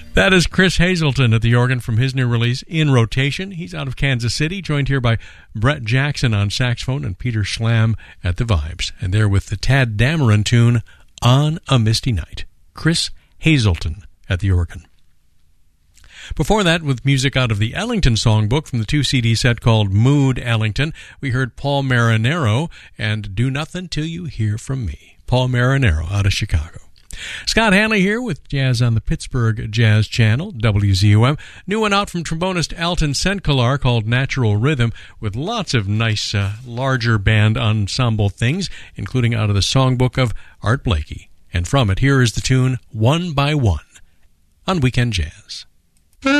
That is Chris Hazelton at the organ from his new release, In Rotation. He's out of Kansas City, joined here by Brett Jackson on saxophone and Peter Schlam at the vibes. And they're with the Tad Dameron tune, On a Misty Night. Chris Hazelton at the organ. Before that, with music out of the Ellington Songbook from the 2-CD set called Mood Ellington, we heard Paul Marinero and Do Nothing Till You Hear From Me. Paul Marinero out of Chicago. Scott Hanley here with Jazz on the Pittsburgh Jazz Channel, WZUM. New one out from trombonist Alton Senkelar called Natural Rhythm, with lots of nice, larger band ensemble things, including out of the songbook of Art Blakey. And from it, here is the tune One by One on Weekend Jazz.